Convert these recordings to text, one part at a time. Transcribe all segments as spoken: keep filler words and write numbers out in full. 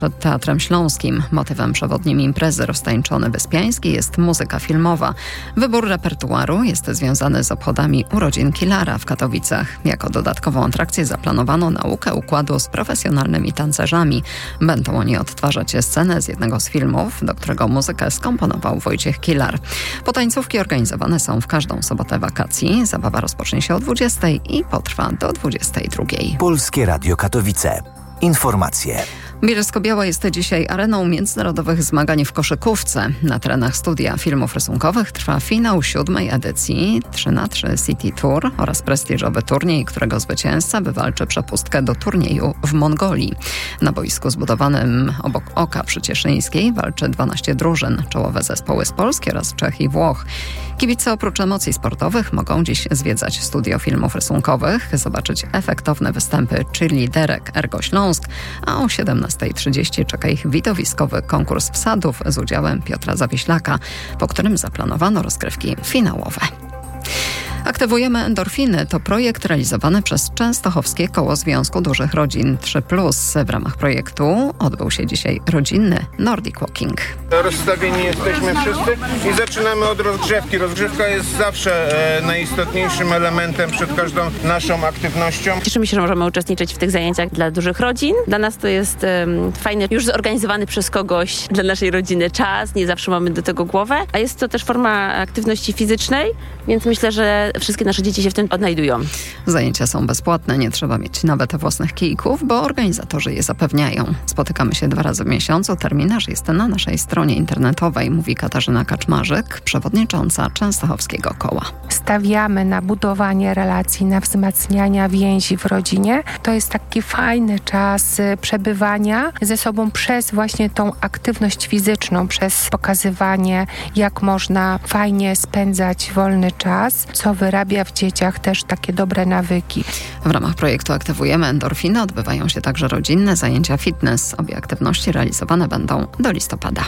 Przed Teatrem Śląskim motywem przewodnim imprezy Roztańczony Wyspiański jest muzyka filmowa. Wybór repertuaru jest związany z obchodami urodzin Kilara w Katowicach. Jako dodatkową atrakcję zaplanowano naukę układu z profesjonalnymi tancerzami. Będą oni odtwarzać scenę z jednego z filmów, do którego muzykę skomponował Wojciech Kilar. Potańcówki organizowane są w każdą sobotę wakacji. Zabawa rozpocznie się o dwudziestej i potrwa do dwudziestej drugiej. Polskie Radio Katowice. Informacje. Bielsko-Biała jest dzisiaj areną międzynarodowych zmagań w koszykówce. Na terenach Studia Filmów Rysunkowych trwa finał siódmej edycji trzy na trzy City Tour oraz prestiżowy turniej, którego zwycięzca wywalczy przepustkę do turnieju w Mongolii. Na boisku zbudowanym obok Oka przy Cieszyńskiej walczy dwanaście drużyn, czołowe zespoły z Polski oraz Czech i Włoch. Kibice oprócz emocji sportowych mogą dziś zwiedzać Studio Filmów Rysunkowych, zobaczyć efektowne występy cheerleaderek Ergo Śląsk, a o siedemnastej trzydzieści czeka ich widowiskowy konkurs wsadów z udziałem Piotra Zawieślaka, po którym zaplanowano rozgrywki finałowe. Aktywujemy endorfiny to projekt realizowany przez Częstochowskie Koło Związku Dużych Rodzin trzy plus. W ramach projektu odbył się dzisiaj rodzinny Nordic Walking. Rozstawieni jesteśmy wszyscy i zaczynamy od rozgrzewki. Rozgrzewka jest zawsze e, najistotniejszym elementem przed każdą naszą aktywnością. Cieszymy się, że możemy uczestniczyć w tych zajęciach dla dużych rodzin. Dla nas to jest um, fajny, już zorganizowany przez kogoś dla naszej rodziny czas. Nie zawsze mamy do tego głowę, a jest to też forma aktywności fizycznej, więc myślę, że wszystkie nasze dzieci się w tym odnajdują. Zajęcia są bezpłatne, nie trzeba mieć nawet własnych kijków, bo organizatorzy je zapewniają. Spotykamy się dwa razy w miesiącu, terminarz jest na naszej stronie internetowej, mówi Katarzyna Kaczmarzyk, przewodnicząca Częstochowskiego Koła. Stawiamy na budowanie relacji, na wzmacniania więzi w rodzinie. To jest taki fajny czas przebywania ze sobą przez właśnie tą aktywność fizyczną, przez pokazywanie, jak można fajnie spędzać wolny czas, co wyrabia w dzieciach też takie dobre nawyki. W ramach projektu Aktywujemy endorfiny odbywają się także rodzinne zajęcia fitness. Obie aktywności realizowane będą do listopada.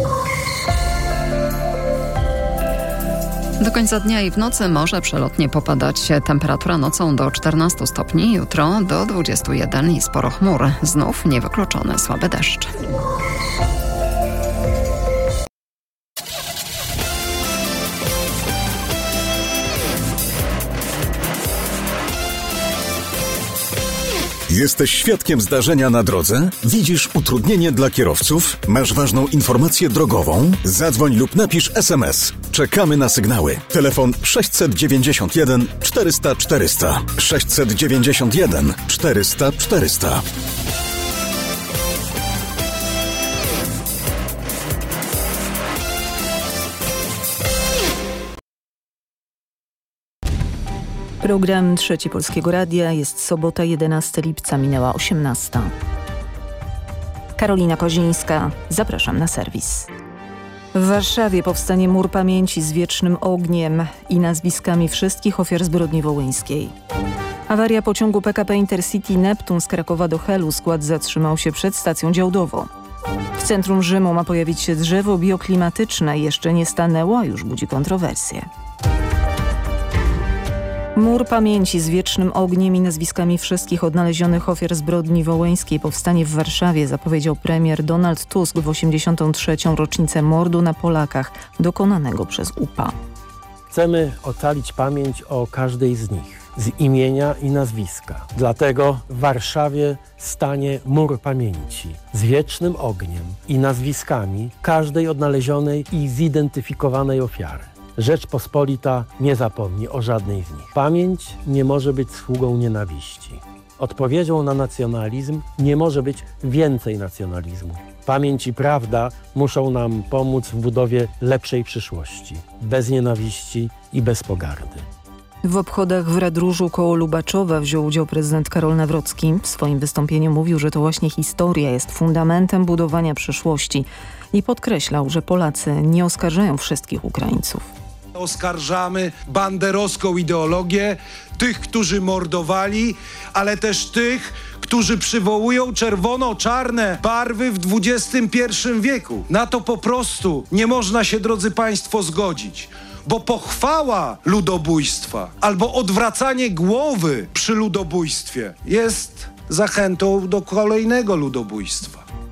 Do końca dnia i w nocy może przelotnie popadać temperatura nocą do czternastu stopni, jutro do dwudziestu jeden i sporo chmur. Znów niewykluczony słaby deszcz. Jesteś świadkiem zdarzenia na drodze? Widzisz utrudnienie dla kierowców? Masz ważną informację drogową? Zadzwoń lub napisz es em es. Czekamy na sygnały. Telefon sześćset dziewięćdziesiąt jeden czterysta czterysta. sześćset dziewięćdziesiąt jeden czterysta czterysta. Program Trzeci Polskiego Radia. Jest sobota, jedenastego lipca, minęła osiemnasta. Karolina Kozińska. Zapraszam na serwis. W Warszawie powstanie mur pamięci z wiecznym ogniem i nazwiskami wszystkich ofiar zbrodni wołyńskiej. Awaria pociągu P K P Intercity Neptun z Krakowa do Helu. Skład zatrzymał się przed stacją Działdowo. W centrum Rzymu ma pojawić się drzewo bioklimatyczne. Jeszcze nie stanęło, a już budzi kontrowersje. Mur pamięci z wiecznym ogniem i nazwiskami wszystkich odnalezionych ofiar zbrodni wołyńskiej powstanie w Warszawie, zapowiedział premier Donald Tusk w osiemdziesiątą trzecią rocznicę mordu na Polakach dokonanego przez U P A. Chcemy ocalić pamięć o każdej z nich, z imienia i nazwiska. Dlatego w Warszawie stanie mur pamięci z wiecznym ogniem i nazwiskami każdej odnalezionej i zidentyfikowanej ofiary. Rzeczpospolita nie zapomni o żadnej z nich. Pamięć nie może być sługą nienawiści. Odpowiedzią na nacjonalizm nie może być więcej nacjonalizmu. Pamięć i prawda muszą nam pomóc w budowie lepszej przyszłości, bez nienawiści i bez pogardy. W obchodach w Radróżu koło Lubaczowa wziął udział prezydent Karol Nawrocki. W swoim wystąpieniu mówił, że to właśnie historia jest fundamentem budowania przyszłości i podkreślał, że Polacy nie oskarżają wszystkich Ukraińców. Oskarżamy banderowską ideologię tych, którzy mordowali, ale też tych, którzy przywołują czerwono-czarne barwy w dwudziestym pierwszym wieku. Na to po prostu nie można się, drodzy państwo, zgodzić. Bo pochwała ludobójstwa albo odwracanie głowy przy ludobójstwie jest zachętą do kolejnego ludobójstwa.